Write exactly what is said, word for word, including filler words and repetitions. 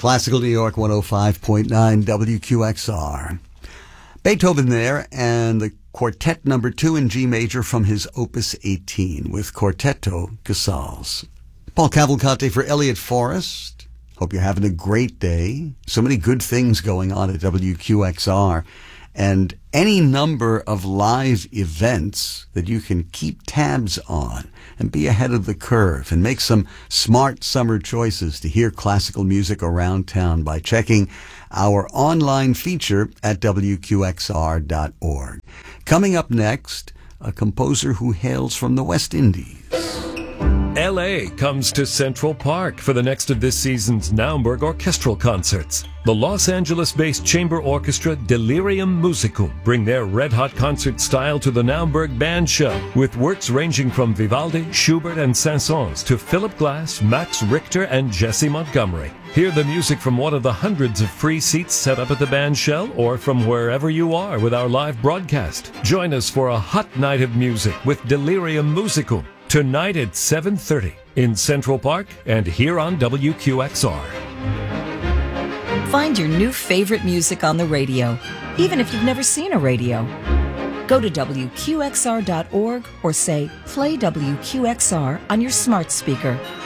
Classical New York one oh five point nine W Q X R. Beethoven there, and the Quartet number two in G major from his Opus eighteen with Quartetto Casals. Paul Cavalcante for Elliot Forrest. Hope you're having a great day. So many good things going on at W Q X R. And any number of live events that you can keep tabs on and be ahead of the curve and make some smart summer choices to hear classical music around town by checking our online feature at W Q X R dot org. Coming up next, a composer who hails from the West Indies. L A comes to Central Park for the next of this season's Naumburg Orchestral Concerts. The Los Angeles-based chamber orchestra Delirium Musicum bring their red-hot concert style to the Naumburg Band Show, with works ranging from Vivaldi, Schubert, and Saint-Saëns to Philip Glass, Max Richter, and Jesse Montgomery. Hear the music from one of the hundreds of free seats set up at the band shell or from wherever you are with our live broadcast. Join us for a hot night of music with Delirium Musicum tonight at seven thirty in Central Park and here on W Q X R. Find your new favorite music on the radio, even if you've never seen a radio. Go to W Q X R dot org or say, play W Q X R on your smart speaker.